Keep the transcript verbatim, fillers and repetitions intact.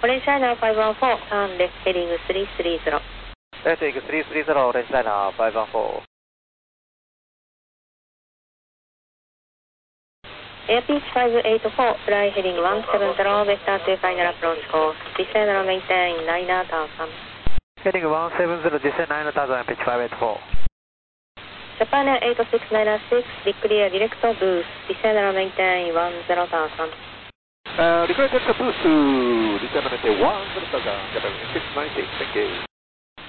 Orange Liner five one four, turn left heading three three zero. Left heading three three zero, Orange Liner five one four. Airpeach five eight four, fly heading one seven zero, vector to final approach course. Descend and maintain nine thousand. Heading one seven zero, descend nine thousand, pitch five eight four. Japan Air eight six nine six, declare direct boost, descend and maintain one zero thousand. Uh, declare direct boost, descend and maintain one zero thousand, Japan six nine six, thank you.